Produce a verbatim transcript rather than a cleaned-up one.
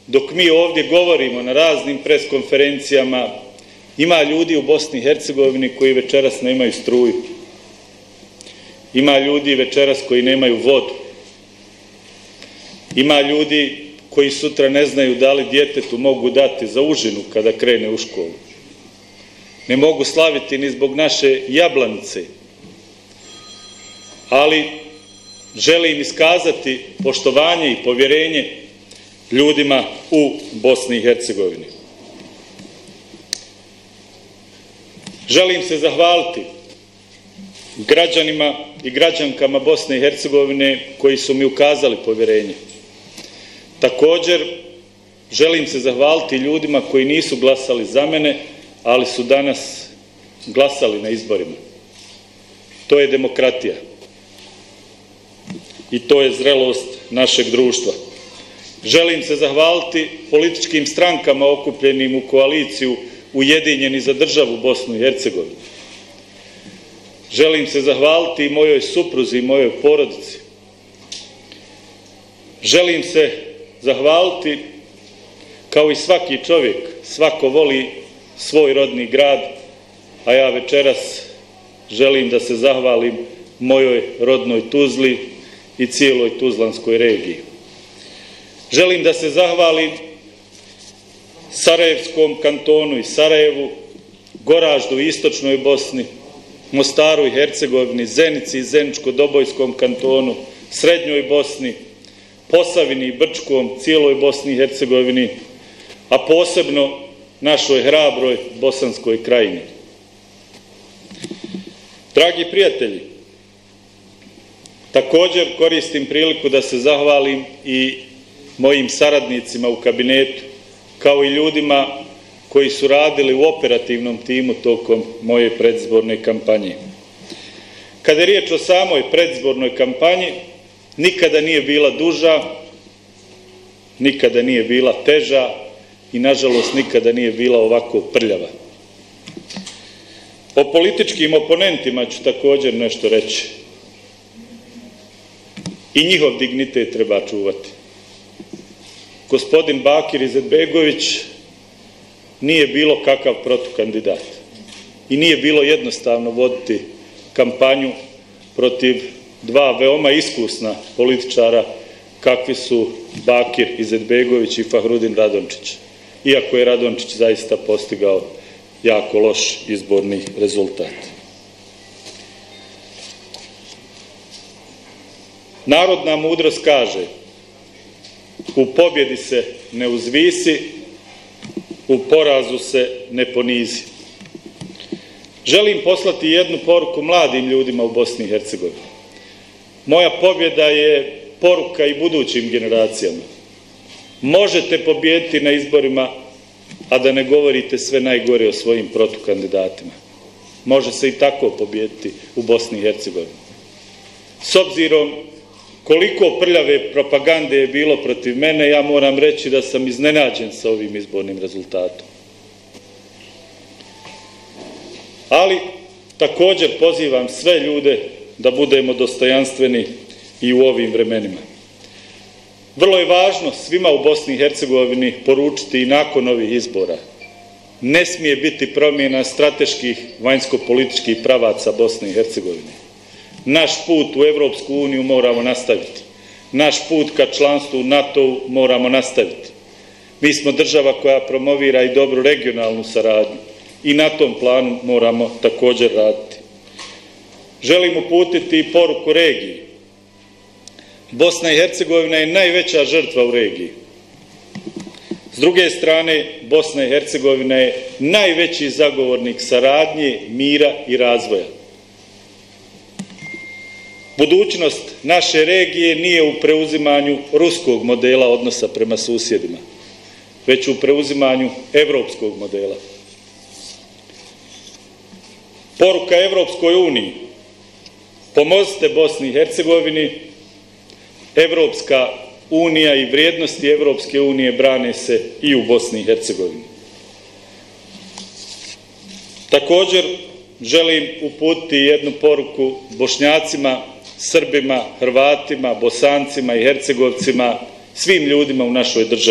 dok mi ovdje govorimo na raznim preskonferencijama, ima ljudi u Bosni i Hercegovini koji večeras nemaju struju. Ima ljudi večeras koji nemaju vodu. Ima ljudi koji sutra ne znaju da li djetetu mogu dati za užinu kada krene u školu. Ne mogu slaviti ni zbog naše jablanice. Ali želim iskazati poštovanje i povjerenje ljudima u Bosni i Hercegovini. Želim se zahvaliti građanima i građankama Bosne i Hercegovine koji su mi ukazali povjerenje. Također, želim se zahvaliti ljudima koji nisu glasali za mene, ali su danas glasali na izborima. To je demokratija. I to je zrelost našeg društva. Želim se zahvaliti političkim strankama okupljenim u koaliciju Ujedinjeni za državu Bosnu i Hercegovinu. Želim se zahvaliti i mojoj supruzi i mojoj porodici. Želim se zahvaliti, kao i svaki čovjek, svako voli svoj rodni grad, a ja večeras želim da se zahvalim mojoj rodnoj Tuzli i cijeloj Tuzlanskoj regiji. Želim da se zahvalim Sarajevskom kantonu i Sarajevu, Goraždu i Istočnoj Bosni, Mostaru i Hercegovini, Zenici i Zeničko-Dobojskom kantonu, Srednjoj Bosni, Posavini i Brčkom, cijeloj Bosni i Hercegovini, a posebno našoj hrabroj Bosanskoj krajini. Dragi prijatelji, također koristim priliku da se zahvalim i mojim saradnicima u kabinetu, kao i ljudima koji su radili u operativnom timu tokom moje predizborne kampanje. Kada je riječ o samoj predizbornoj kampanji, nikada nije bila duža, nikada nije bila teža i, nažalost, nikada nije bila ovako prljava. O političkim oponentima ću također nešto reći. I njihov dignitet treba čuvati. Gospodin Bakir Izetbegović nije bilo kakav protukandidat i nije bilo jednostavno voditi kampanju protiv dva veoma iskusna političara kakvi su Bakir Izetbegović i Fahrudin Radončić, iako je Radončić zaista postigao jako loš izborni rezultat. Narodna mudrost kaže: u pobjedi se ne uzvisi, u porazu se ne ponizi. Želim poslati jednu poruku mladim ljudima u Bosni i Hercegovini. Moja pobjeda je poruka i budućim generacijama. Možete pobijediti na izborima, a da ne govorite sve najgore o svojim protukandidatima. Može se i tako pobijediti u Bosni i Hercegovini. S obzirom koliko prljave propagande je bilo protiv mene, ja moram reći da sam iznenađen sa ovim izbornim rezultatom. Ali također pozivam sve ljude da budemo dostojanstveni i u ovim vremenima. Vrlo je važno svima u Bosni i Hercegovini poručiti i nakon ovih izbora: ne smije biti promjena strateških vanjsko-političkih pravaca Bosne i Hercegovine. Naš put u Evropsku uniju moramo nastaviti. Naš put ka članstvu u NATO moramo nastaviti. Mi smo država koja promovira i dobru regionalnu saradnju i na tom planu moramo također raditi. Želim uputiti i poruku regiji. Bosna i Hercegovina je najveća žrtva u regiji. S druge strane, Bosna i Hercegovina je najveći zagovornik saradnje, mira i razvoja. Budućnost naše regije nije u preuzimanju ruskog modela odnosa prema susjedima, već u preuzimanju evropskog modela. Poruka Evropskoj uniji: pomozite Bosni i Hercegovini. Evropska unija i vrijednosti Evropske unije brane se i u Bosni i Hercegovini. Također želim uputiti jednu poruku Bošnjacima, Srbima, Hrvatima, Bosancima i Hercegovcima, svim ljudima u našoj državi.